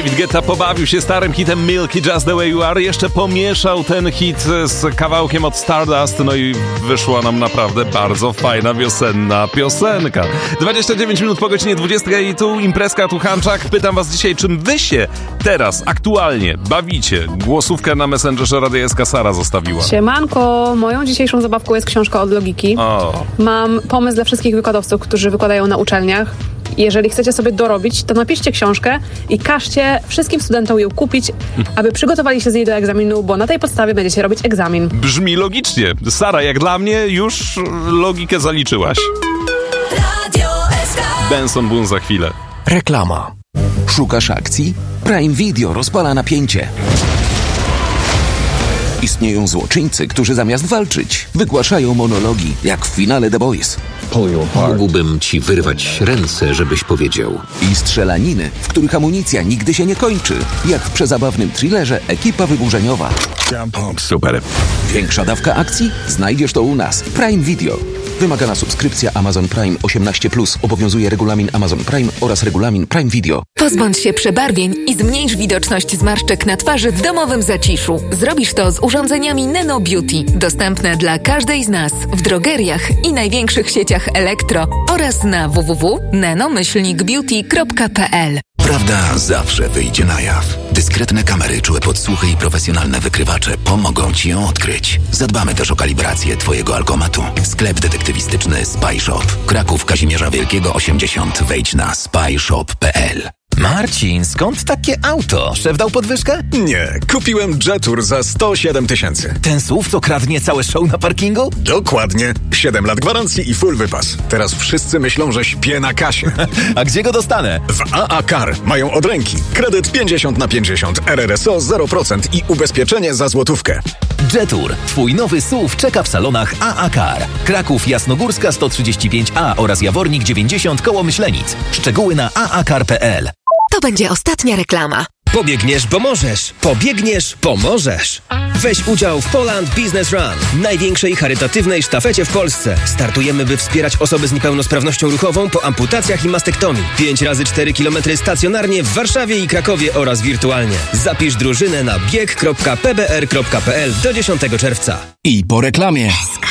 David Guetta pobawił się starym hitem Milky Just The Way You Are, jeszcze pomieszał ten hit z kawałkiem od Stardust, no i wyszła nam naprawdę bardzo fajna wiosenna piosenka. 29 minut po godzinie 20 i tu imprezka, tu Hanczak. Pytam was dzisiaj, czym wy się teraz aktualnie bawicie? Głosówkę na Messengerze Radia SK Sara zostawiła. Siemanko, moją dzisiejszą zabawką jest książka od Logiki. Mam pomysł dla wszystkich wykładowców, którzy wykładają na uczelniach. Jeżeli chcecie sobie dorobić, to napiszcie książkę i każcie wszystkim studentom ją kupić, aby przygotowali się z niej do egzaminu, bo na tej podstawie będziecie robić egzamin. Brzmi logicznie. Sara, jak dla mnie już logikę zaliczyłaś. Radio SK. Benson Boone za chwilę. Reklama. Szukasz akcji? Prime Video rozpala napięcie. Istnieją złoczyńcy, którzy zamiast walczyć, wygłaszają monologi, jak w finale The Boys. Mógłbym ci wyrwać ręce, żebyś powiedział. I strzelaniny, w których amunicja nigdy się nie kończy, jak w przezabawnym thrillerze Ekipa Wyburzeniowa. Super. Większa dawka akcji? Znajdziesz to u nas. Prime Video. Wymagana subskrypcja Amazon Prime 18+. Obowiązuje regulamin Amazon Prime oraz regulamin Prime Video. Pozbądź się przebarwień i zmniejsz widoczność zmarszczek na twarzy w domowym zaciszu. Zrobisz to z urządzeniami Nano Beauty. Dostępne dla każdej z nas w drogeriach i największych sieciach elektro oraz na www.nano-beauty.pl. Prawda zawsze wyjdzie na jaw. Dyskretne kamery, czułe podsłuchy i profesjonalne wykrywacze pomogą ci ją odkryć. Zadbamy też o kalibrację twojego alkomatu. Sklep detektywistyczny Spy Shop. Kraków Kazimierza Wielkiego 80. Wejdź na spyshop.pl. Marcin, skąd takie auto? Szef dał podwyżkę? Nie, kupiłem Jetour za 107 000. Ten SUV to kradnie całe show na parkingu? Dokładnie. 7 lat gwarancji i full wypas. Teraz wszyscy myślą, że śpię na kasie. A gdzie go dostanę? W AA Car mają od ręki. Kredyt 50/50, RRSO 0% i ubezpieczenie za złotówkę. Jetour. Twój nowy SUV czeka w salonach AA Car. Kraków Jasnogórska 135A oraz Jawornik 90 koło Myślenic. Szczegóły na aacar.pl. To będzie ostatnia reklama. Pobiegniesz, bo możesz. Pobiegniesz, pomożesz. Weź udział w Poland Business Run, największej charytatywnej sztafecie w Polsce. Startujemy, by wspierać osoby z niepełnosprawnością ruchową po amputacjach i mastektomii. 5x4 km stacjonarnie w Warszawie i Krakowie oraz wirtualnie. Zapisz drużynę na bieg.pbr.pl do 10 czerwca. I po reklamie.